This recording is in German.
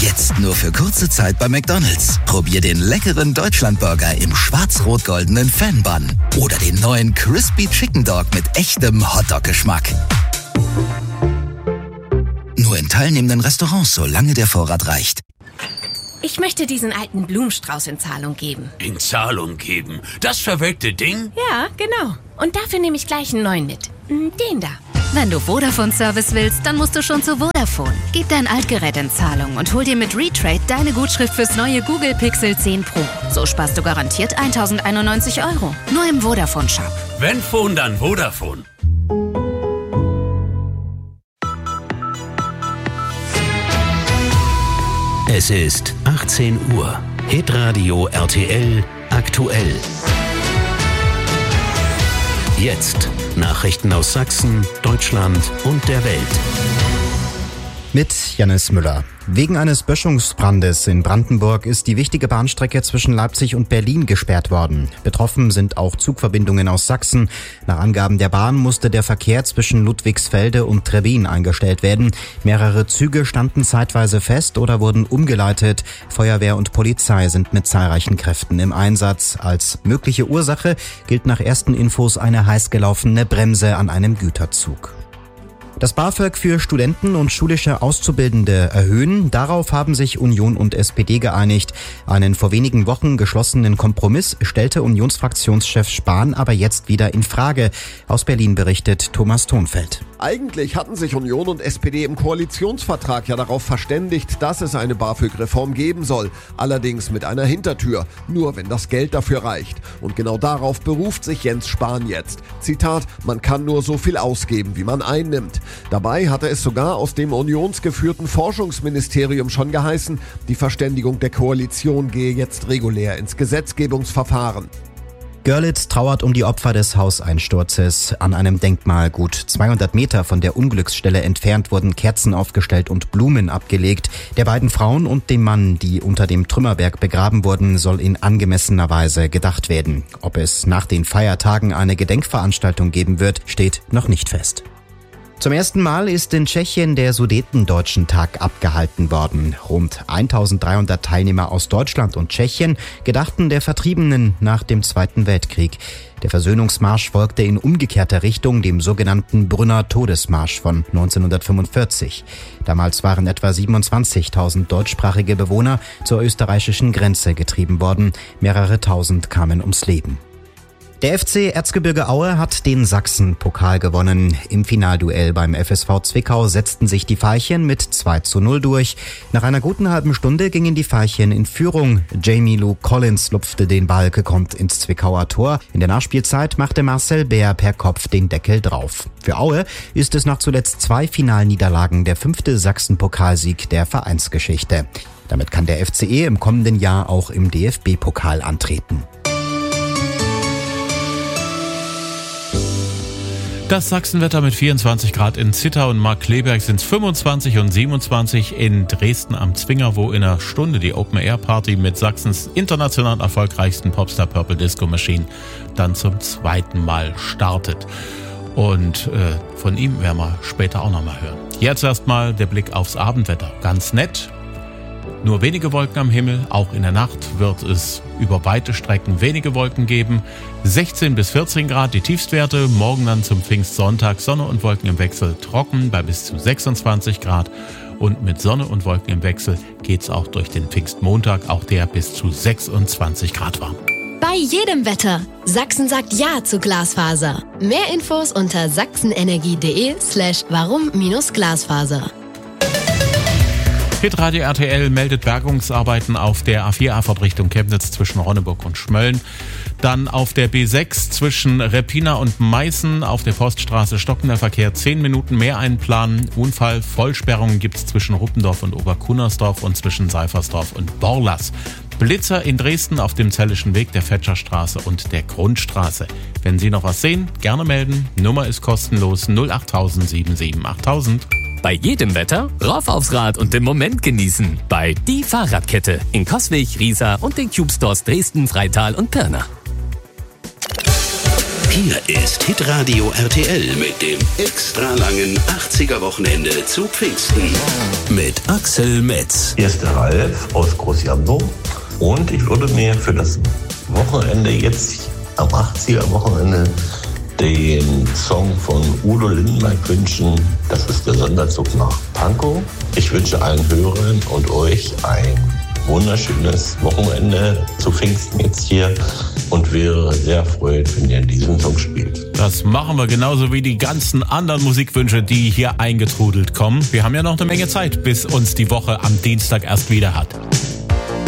Jetzt nur für kurze Zeit bei McDonald's. Probier den leckeren Deutschlandburger im schwarz-rot-goldenen Fan-Bun. Oder den neuen Crispy Chicken Dog mit echtem Hotdog-Geschmack. Nur in teilnehmenden Restaurants, solange der Vorrat reicht. Ich möchte diesen alten Blumenstrauß in Zahlung geben. In Zahlung geben? Das verwelkte Ding? Ja, genau. Und dafür nehme ich gleich einen neuen mit. Den da. Wenn du Vodafone-Service willst, dann musst du schon zu Vodafone. Gib dein Altgerät in Zahlung und hol dir mit Retrade deine Gutschrift fürs neue Google Pixel 10 Pro. So sparst du garantiert 1.091 €. Nur im Vodafone-Shop. Wenn Phone, dann Vodafone. Es ist 18 Uhr. Hitradio RTL aktuell. Jetzt Nachrichten aus Sachsen, Deutschland und der Welt. Mit Jannis Müller. Wegen eines Böschungsbrandes in Brandenburg ist die wichtige Bahnstrecke zwischen Leipzig und Berlin gesperrt worden. Betroffen sind auch Zugverbindungen aus Sachsen. Nach Angaben der Bahn musste der Verkehr zwischen Ludwigsfelde und Trebbin eingestellt werden. Mehrere Züge standen zeitweise fest oder wurden umgeleitet. Feuerwehr und Polizei sind mit zahlreichen Kräften im Einsatz. Als mögliche Ursache gilt nach ersten Infos eine heiß gelaufene Bremse an einem Güterzug. Das BAföG für Studenten und schulische Auszubildende erhöhen. Darauf haben sich Union und SPD geeinigt. Einen vor wenigen Wochen geschlossenen Kompromiss stellte Unionsfraktionschef Spahn aber jetzt wieder in Frage. Aus Berlin berichtet Thomas Thonfeld. Eigentlich hatten sich Union und SPD im Koalitionsvertrag ja darauf verständigt, dass es eine BAföG-Reform geben soll. Allerdings mit einer Hintertür. Nur wenn das Geld dafür reicht. Und genau darauf beruft sich Jens Spahn jetzt. Zitat: Man kann nur so viel ausgeben, wie man einnimmt. Dabei hatte es sogar aus dem unionsgeführten Forschungsministerium schon geheißen, die Verständigung der Koalition gehe jetzt regulär ins Gesetzgebungsverfahren. Görlitz trauert um die Opfer des Hauseinsturzes. An einem Denkmal gut 200 Meter von der Unglücksstelle entfernt wurden Kerzen aufgestellt und Blumen abgelegt. Der beiden Frauen und dem Mann, die unter dem Trümmerberg begraben wurden, soll in angemessener Weise gedacht werden. Ob es nach den Feiertagen eine Gedenkveranstaltung geben wird, steht noch nicht fest. Zum ersten Mal ist in Tschechien der Sudetendeutschen-Tag abgehalten worden. Rund 1300 Teilnehmer aus Deutschland und Tschechien gedachten der Vertriebenen nach dem Zweiten Weltkrieg. Der Versöhnungsmarsch folgte in umgekehrter Richtung dem sogenannten Brünner Todesmarsch von 1945. Damals waren etwa 27.000 deutschsprachige Bewohner zur österreichischen Grenze getrieben worden. Mehrere tausend kamen ums Leben. Der FC Erzgebirge Aue hat den Sachsen-Pokal gewonnen. Im Finalduell beim FSV Zwickau setzten sich die Veilchen mit 2:0 durch. Nach einer guten halben Stunde gingen die Veilchen in Führung. Jamie Lou Collins lupfte den Ball gekonnt ins Zwickauer Tor. In der Nachspielzeit machte Marcel Bär per Kopf den Deckel drauf. Für Aue ist es nach zuletzt 2 Finalniederlagen der 5. Sachsen-Pokalsieg der Vereinsgeschichte. Damit kann der FCE im kommenden Jahr auch im DFB-Pokal antreten. Das Sachsenwetter mit 24 Grad in Zittau und Markkleeberg sind 25 und 27 in Dresden am Zwinger, wo in einer Stunde die Open-Air-Party mit Sachsens international erfolgreichsten Popstar Purple Disco Machine dann zum zweiten Mal startet. Und von ihm werden wir später auch nochmal hören. Jetzt erstmal der Blick aufs Abendwetter. Ganz nett. Nur wenige Wolken am Himmel, auch in der Nacht wird es über weite Strecken wenige Wolken geben. 16 bis 14 Grad die Tiefstwerte, morgen dann zum Pfingstsonntag Sonne und Wolken im Wechsel trocken bei bis zu 26 Grad. Und mit Sonne und Wolken im Wechsel geht's auch durch den Pfingstmontag, auch der bis zu 26 Grad warm. Bei jedem Wetter. Sachsen sagt Ja zu Glasfaser. Mehr Infos unter sachsenenergie.de/warum-Glasfaser. Hitradio RTL meldet Bergungsarbeiten auf der A4-Abfahrt Richtung Chemnitz zwischen Ronneburg und Schmölln. Dann auf der B6 zwischen Reppina und Meißen auf der Forststraße stockender Verkehr 10 Minuten mehr einplanen. Unfall, Vollsperrungen gibt's zwischen Ruppendorf und Oberkunnersdorf und zwischen Seifersdorf und Borlas. Blitzer in Dresden auf dem Zellischen Weg, der Fetscherstraße und der Grundstraße. Wenn Sie noch was sehen, gerne melden. Nummer ist kostenlos 08000 77 8000. Bei jedem Wetter rauf aufs Rad und den Moment genießen. Bei Die Fahrradkette in Coswig, Riesa und den Cube Stores Dresden, Freital und Pirna. Hier ist Hitradio RTL mit dem extra langen 80er-Wochenende zu Pfingsten. Mit Axel Metz. Hier ist der Ralf aus Großjambo und ich würde mir für das Wochenende jetzt am 80er-Wochenende den Song von Udo Lindenberg wünschen. Das ist der Sonderzug nach Pankow. Ich wünsche allen Hörern und euch ein wunderschönes Wochenende zu Pfingsten jetzt hier und wäre sehr erfreut, wenn ihr diesen Song spielt. Das machen wir genauso wie die ganzen anderen Musikwünsche, die hier eingetrudelt kommen. Wir haben ja noch eine Menge Zeit, bis uns die Woche am Dienstag erst wieder hat.